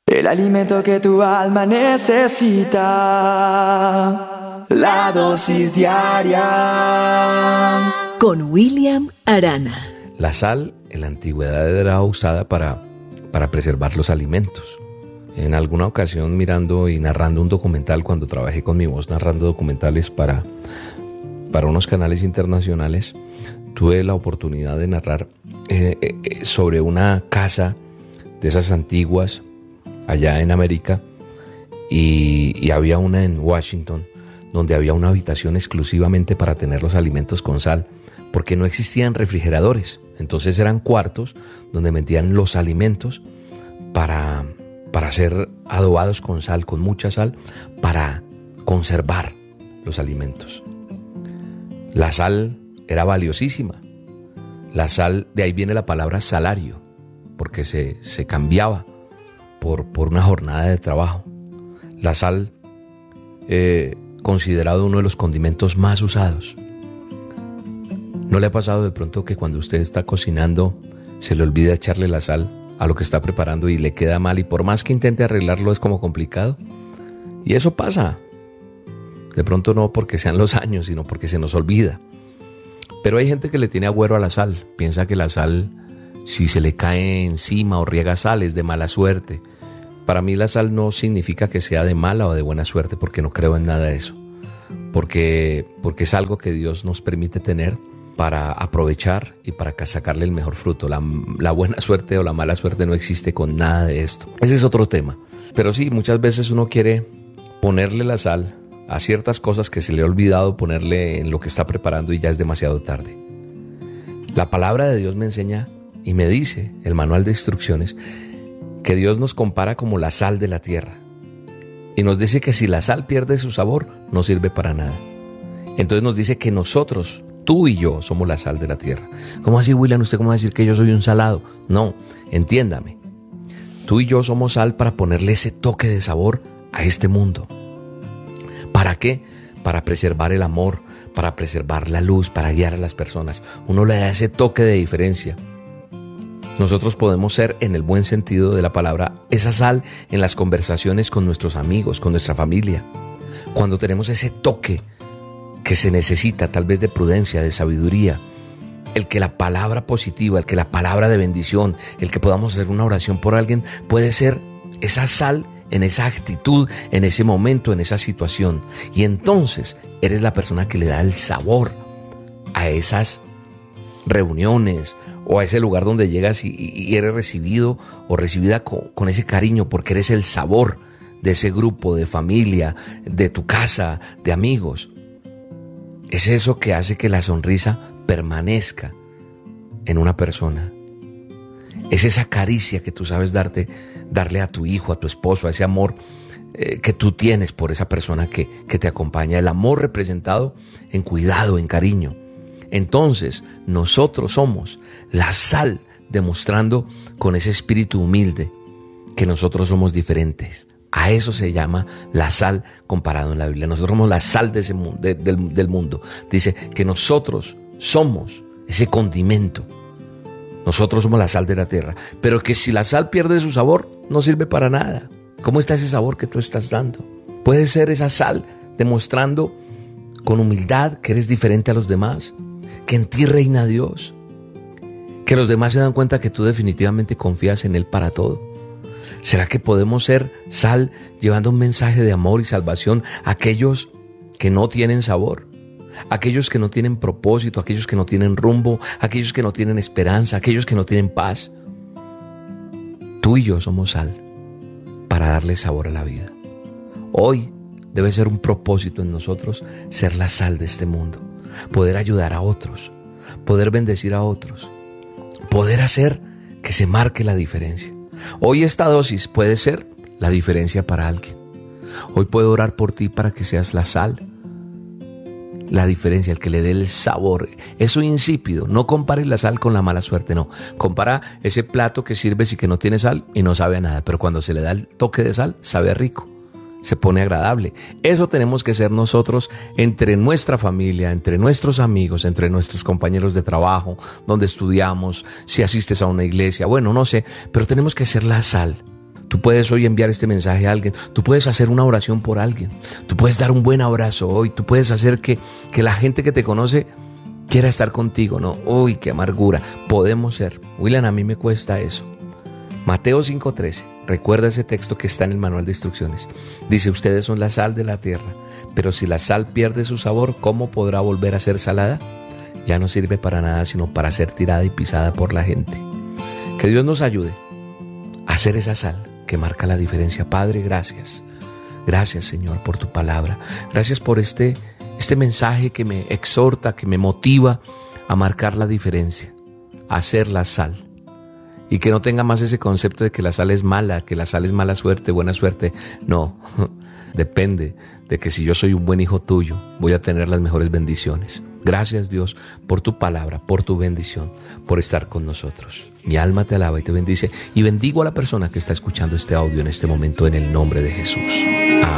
El alimento que tu alma necesita, la dosis diaria. Con William Arana. La sal en la antigüedad era usada para preservar los alimentos. En alguna ocasión, mirando y narrando un documental, cuando trabajé con mi voz narrando documentales para unos canales internacionales, tuve la oportunidad de narrar sobre una casa de esas antiguas allá en América, y había una en Washington donde había una habitación exclusivamente para tener los alimentos con sal, porque no existían refrigeradores. Entonces eran cuartos donde metían los alimentos para ser adobados con sal, con mucha sal, para conservar los alimentos. La sal era valiosísima. La sal, de ahí viene la palabra salario, porque se cambiaba por una jornada de trabajo. La sal, considerado uno de los condimentos más usados. ¿No le ha pasado de pronto que cuando usted está cocinando se le olvida echarle la sal a lo que está preparando y le queda mal, y por más que intente arreglarlo es como complicado? Y eso pasa. De pronto no porque sean los años, sino porque se nos olvida. Pero hay gente que le tiene agüero a la sal. Piensa que la sal, si se le cae encima o riega sal, es de mala suerte. Para mí la sal no significa que sea de mala o de buena suerte, porque no creo en nada de eso. Porque es algo que Dios nos permite tener para aprovechar y para sacarle el mejor fruto. La buena suerte o la mala suerte no existe con nada de esto. Ese es otro tema. Pero sí, muchas veces uno quiere ponerle la sal a ciertas cosas que se le ha olvidado ponerle en lo que está preparando y ya es demasiado tarde. La palabra de Dios me enseña y me dice, el manual de instrucciones, que Dios nos compara como la sal de la tierra. Y nos dice que si la sal pierde su sabor, no sirve para nada. Entonces nos dice que nosotros, tú y yo, somos la sal de la tierra. ¿Cómo así, William? ¿Usted cómo va a decir que yo soy un salado? No, entiéndame. Tú y yo somos sal para ponerle ese toque de sabor a este mundo. ¿Para qué? Para preservar el amor, para preservar la luz, para guiar a las personas. Uno le da ese toque de diferencia. Nosotros podemos ser, en el buen sentido de la palabra, esa sal en las conversaciones con nuestros amigos, con nuestra familia. Cuando tenemos ese toque que se necesita, tal vez de prudencia, de sabiduría, el que la palabra positiva, el que la palabra de bendición, el que podamos hacer una oración por alguien, puede ser esa sal en esa actitud, en ese momento, en esa situación. Y entonces eres la persona que le da el sabor a esas reuniones o a ese lugar donde llegas y eres recibido o recibida con ese cariño, porque eres el sabor de ese grupo, de familia, de tu casa, de amigos. Es eso que hace que la sonrisa permanezca en una persona. Es esa caricia que tú sabes darle a tu hijo, a tu esposo, a ese amor que tú tienes por esa persona que te acompaña. El amor representado en cuidado, en cariño. Entonces, nosotros somos la sal, demostrando con ese espíritu humilde que nosotros somos diferentes. A eso se llama la sal comparado en la Biblia. Nosotros somos la sal de ese mundo, del mundo. Dice que nosotros somos ese condimento. Nosotros somos la sal de la tierra. Pero que si la sal pierde su sabor, no sirve para nada. ¿Cómo está ese sabor que tú estás dando? Puede ser esa sal demostrando con humildad que eres diferente a los demás, que en ti reina Dios, que los demás se dan cuenta que tú definitivamente confías en Él para todo. ¿Será que podemos ser sal llevando un mensaje de amor y salvación a aquellos que no tienen sabor? Aquellos que no tienen propósito, aquellos que no tienen rumbo, aquellos que no tienen esperanza, aquellos que no tienen paz. Tú y yo somos sal para darle sabor a la vida. Hoy debe ser un propósito en nosotros ser la sal de este mundo, poder ayudar a otros, poder bendecir a otros, poder hacer que se marque la diferencia. Hoy esta dosis puede ser la diferencia para alguien. Hoy puedo orar por ti para que seas la sal, la diferencia, el que le dé el sabor. Eso insípido. No compares la sal con la mala suerte, no. Compara ese plato que sirves y que no tiene sal y no sabe a nada, pero cuando se le da el toque de sal, sabe rico, se pone agradable. Eso tenemos que ser nosotros entre nuestra familia, entre nuestros amigos, entre nuestros compañeros de trabajo, donde estudiamos, si asistes a una iglesia, bueno, no sé, pero tenemos que ser la sal. Tú Tú puedes hoy enviar este mensaje a alguien. Tú puedes hacer una oración por alguien. Tú puedes dar un buen abrazo hoy. Tú puedes hacer que la gente que te conoce quiera estar contigo, ¿no? Uy, qué amargura. Podemos ser. William, a mí me cuesta eso. Mateo 5:13. Recuerda ese texto que está en el manual de instrucciones. Dice, ustedes son la sal de la tierra, pero si la sal pierde su sabor, ¿cómo podrá volver a ser salada? Ya no sirve para nada, sino para ser tirada y pisada por la gente. Que Dios nos ayude a hacer esa sal que marca la diferencia. Padre, gracias. Gracias, Señor, por tu palabra. Gracias por este mensaje que me exhorta, que me motiva a marcar la diferencia, a hacer la sal. Y que no tenga más ese concepto de que la sal es mala, que la sal es mala suerte, buena suerte. No, depende de que si yo soy un buen hijo tuyo, voy a tener las mejores bendiciones. Gracias, Dios, por tu palabra, por tu bendición, por estar con nosotros. Mi alma te alaba y te bendice. Y bendigo a la persona que está escuchando este audio en este momento en el nombre de Jesús. Amén.